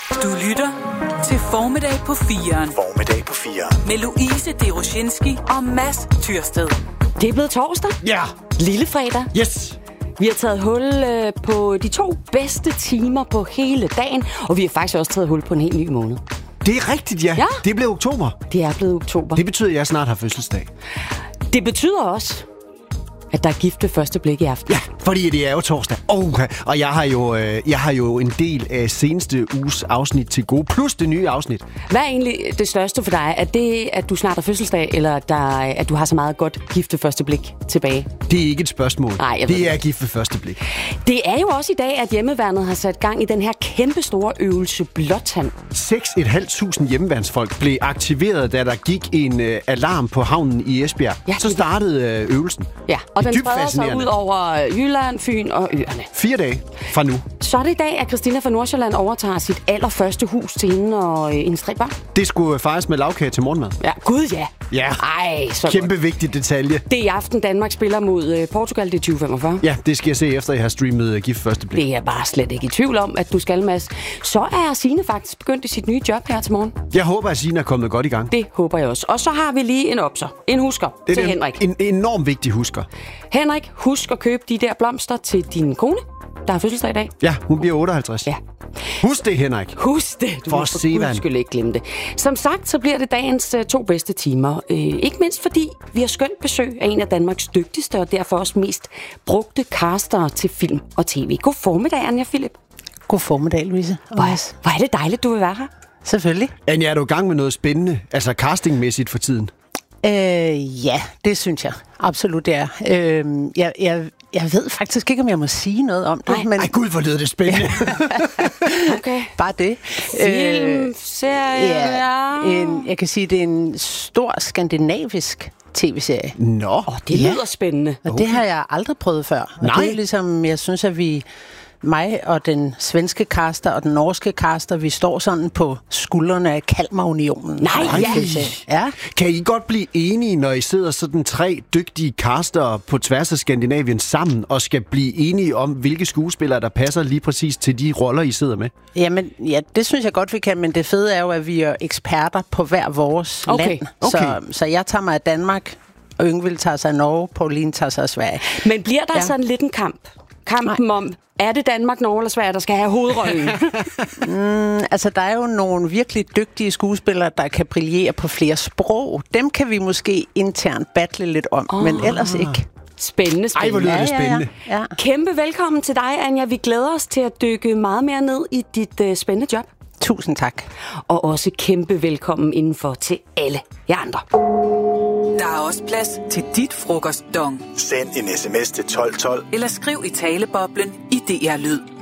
Du lytter til Formiddag på 4'eren. Formiddag på 4'eren. Med Louise Deroshinski og Mads Tyrsted. Det er blevet torsdag. Ja. Lille fredag. Yes. Vi har taget hul på de 2 bedste timer på hele dagen, og vi har faktisk også taget hul på en helt ny måned. Det er rigtigt, ja. Det blev oktober. Det er blevet oktober. Det betyder, at jeg snart har fødselsdag. Det betyder også, at der er gift ved første blik i aften. Ja, fordi det er jo torsdag. Og jeg har jo en del af seneste uges afsnit til gode, plus det nye afsnit. Hvad er egentlig det største for dig? Er det, at du snart har fødselsdag, eller at du har så meget godt gift ved første blik tilbage? Det er ikke et spørgsmål. Nej, det er gift ved første blik. Det er jo også i dag, at hjemmeværnet har sat gang i den her kæmpe store øvelse Blåtand. 6.500 hjemmeværnsfolk blev aktiveret, da der gik en alarm på havnen i Esbjerg. Ja, så startede øvelsen. Ja, og den spreder sig ud over Jylland, Fyn og øerne. 4 dage fra nu. Så er det i dag, at Christina fra Nordsjælland overtager sit allerførste hus til hende og hendes 3 børn. Det skulle fejres med lavkage til morgenmad. Ja, gud ja. Ja, ej, så kæmpe godt. Vigtig detalje. Det er i aften, Danmark spiller mod Portugal, det er 2045. Ja, det skal jeg se efter, jeg har streamet gift første blik. Det er jeg bare slet ikke i tvivl om, at du skal, Mads. Så er Signe faktisk begyndt i sit nye job her til morgen. Jeg håber, at Signe er kommet godt i gang. Det håber jeg også. Og så har vi lige en opser, en husker til Henrik. En enormt vigtig husker. Henrik, husk at købe de der blomster til din kone, der har fødselsdag i dag. Ja, hun bliver 58. Ja. Husk det, Henrik. Husk det. Du for Sevan. skulle ikke glemme det. Som sagt, så bliver det dagens 2 bedste timer. Ikke mindst fordi vi har skønt besøg af en af Danmarks dygtigste og derfor også mest brugte castere til film og tv. God formiddag, Anja Philip. God formiddag, Louise. Hvor er det dejligt, du vil være her. Selvfølgelig. Anja, er du i gang med noget spændende, altså castingmæssigt for tiden? Ja, det synes jeg. Absolut, det er. Jeg ved faktisk ikke, om jeg må sige noget om det. Men... Ej, gud, hvor lyder det spændende. Okay. Bare det. Film, serie, jeg kan sige, det er en stor skandinavisk tv-serie. Nå. Det lyder spændende. Og det har jeg aldrig prøvet før. Og det er ligesom, jeg synes, at mig og den svenske caster og den norske caster, vi står sådan på skuldrene af Kalmarunionen. Nej, ja. Kan I godt blive enige, når I sidder sådan 3 dygtige castere på tværs af Skandinavien sammen, og skal blive enige om, hvilke skuespillere, der passer lige præcis til de roller, I sidder med? Jamen, ja, det synes jeg godt, vi kan, men det fede er jo, at vi er eksperter på hver vores land. Så jeg tager mig af Danmark, og Yngvild tager sig af Norge, Pauline tager sig af Sverige. Men bliver der sådan lidt en kamp? Kampen om, er det Danmark, Norge eller Sverige, der skal have hovedrollen? Altså, der er jo nogle virkelig dygtige skuespillere, der kan brillere på flere sprog. Dem kan vi måske internt battle lidt om, men ellers ikke. Spændende. Ej, hvor lyder det spændende. Ja. Kæmpe velkommen til dig, Anja. Vi glæder os til at dykke meget mere ned i dit spændende job. Tusind tak. Og også kæmpe velkommen indenfor til alle jer andre. Der er også plads til dit frokostdong. Send en sms til 1212. Eller skriv i taleboblen i DR Lyd.